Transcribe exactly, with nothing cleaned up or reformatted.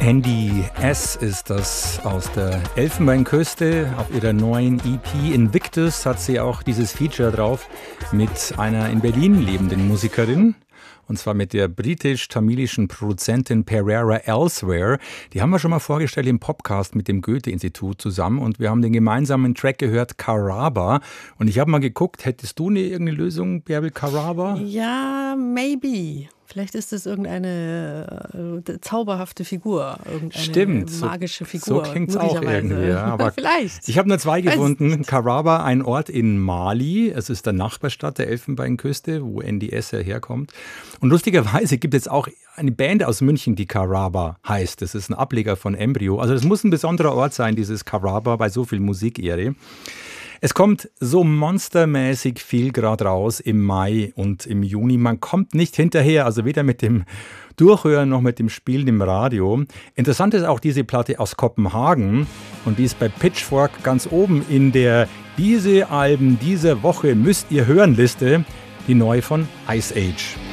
Andy S. ist das aus der Elfenbeinküste. Auf ihrer neuen E P Invictus hat sie auch dieses Feature drauf mit einer in Berlin lebenden Musikerin. Und zwar mit der britisch-tamilischen Produzentin Pereira Elsewhere. Die haben wir schon mal vorgestellt im Podcast mit dem Goethe-Institut zusammen. Und wir haben den gemeinsamen Track gehört, Caraba. Und ich habe mal geguckt, hättest du eine irgendeine Lösung, Bärbel, Caraba? Ja, maybe. Vielleicht ist es irgendeine äh, zauberhafte Figur, irgendeine Stimmt, magische Figur. So klingt es auch irgendwie. Ja, aber vielleicht. Ich habe nur zwei gefunden. Caraba, ein Ort in Mali. Es ist der Nachbarstadt der Elfenbeinküste, wo N D S ja herkommt. Und lustigerweise gibt es auch eine Band aus München, die Caraba heißt. Das ist ein Ableger von Embryo. Also es muss ein besonderer Ort sein, dieses Caraba, bei so viel Musikehre. Es kommt so monstermäßig viel gerade raus im Mai und im Juni. Man kommt nicht hinterher, also weder mit dem Durchhören noch mit dem Spielen im Radio. Interessant ist auch diese Platte aus Kopenhagen und die ist bei Pitchfork ganz oben in der Diese Alben dieser Woche müsst ihr hören Liste, die neue von Ice Age.